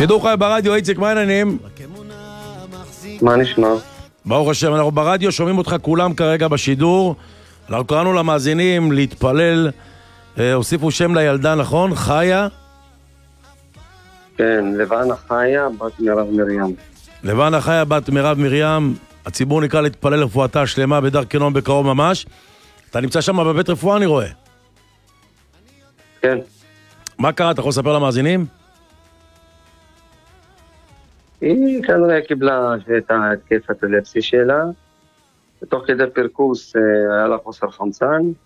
שידור חי ברדיו, איציק, מה העניינים? מה נשמע? ברוך השם, אנחנו ברדיו שומעים אותך כולם כרגע בשידור. אנחנו קראנו למאזינים להתפלל, הוסיפו שם לילדה, נכון? חיה? כן, לבנה חיה, בת מירב מרים. לבנה חיה, בת מירב מרים. הציבור נקרא להתפלל רפואתה שלמה בדרכי נועם בקרוב ממש. אתה נמצא שם בבית רפואה, אני רואה. כן. מה קרה? אתה יכול לספר למאזינים? היא כנראה קיבלה את ההתקף אפילפסי שלה, ותוך כדי פרקוס היה לה חוסר חמצן,